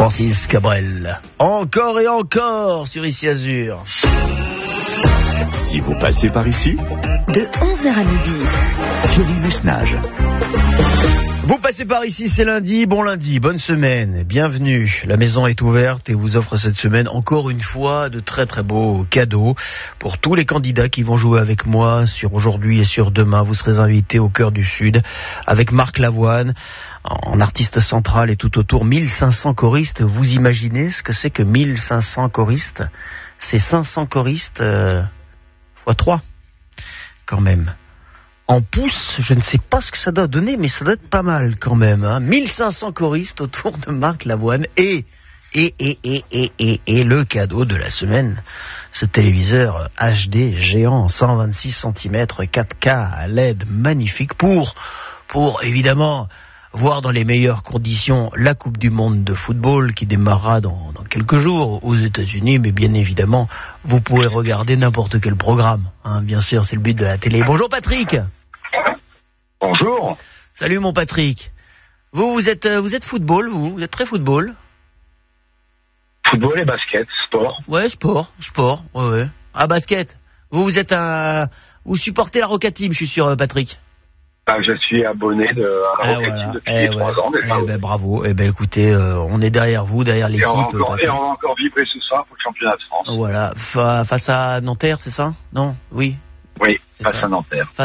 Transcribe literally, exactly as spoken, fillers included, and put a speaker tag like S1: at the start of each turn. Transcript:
S1: Francis Cabrel. Encore et encore sur Ici Azur.
S2: Si vous passez par ici,
S3: de onze heures à midi,
S2: Thierry Messnage.
S1: Vous passez par ici, c'est lundi, bon lundi, bonne semaine, bienvenue. La maison est ouverte et vous offre cette semaine encore une fois de très très beaux cadeaux pour tous les candidats qui vont jouer avec moi sur aujourd'hui et sur demain. Vous serez invités au cœur du Sud avec Marc Lavoine en artiste central et tout autour mille cinq cents choristes. Vous imaginez ce que c'est que mille cinq cents choristes? C'est cinq cents choristes euh, fois trois quand même. En pouces, je ne sais pas ce que ça doit donner, mais ça doit être pas mal quand même. Hein. mille cinq cents choristes autour de Marc Lavoine et, et, et, et, et, et, et le cadeau de la semaine, ce téléviseur H D géant, cent vingt-six centimètres, quatre K à L E D, magnifique, pour, pour évidemment voir dans les meilleures conditions la Coupe du Monde de football qui démarrera dans, dans quelques jours aux États-Unis, mais bien évidemment, vous pourrez regarder n'importe quel programme. Hein. Bien sûr, c'est le but de la télé. Bonjour Patrick.
S4: Bonjour.
S1: Salut mon Patrick. Vous, vous êtes, vous êtes football, vous Vous êtes très football?
S4: Football et basket, sport.
S1: Ouais, sport, sport, ouais, ouais. Ah, basket. Vous, vous êtes un... Vous supportez la Roca Team, je suis sûr, Patrick.
S4: Ah, je suis abonné de la
S1: ah,
S4: Roca
S1: voilà.
S4: Team depuis
S1: eh,
S4: trois
S1: ouais.
S4: ans. Mais
S1: eh
S4: ça,
S1: ben, bravo. Eh ben, écoutez, euh, on est derrière vous, derrière l'équipe.
S4: Et on va encore,
S1: euh,
S4: et on va encore vibrer ce soir pour le championnat de France.
S1: Voilà. Fa- face à Nanterre, c'est ça? Non? Oui.
S4: Oui,
S1: C'est
S4: face
S1: ça.
S4: à Nanterre.